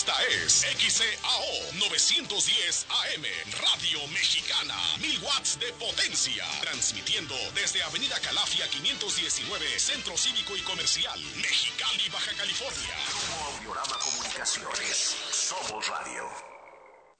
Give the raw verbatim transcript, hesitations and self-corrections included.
Esta es X E A O novecientos diez A M, Radio Mexicana, mil watts de potencia, transmitiendo desde Avenida Calafia quinientos diecinueve, Centro Cívico y Comercial, Mexicali, Baja California. Grupo Audiorama Comunicaciones. Somos radio.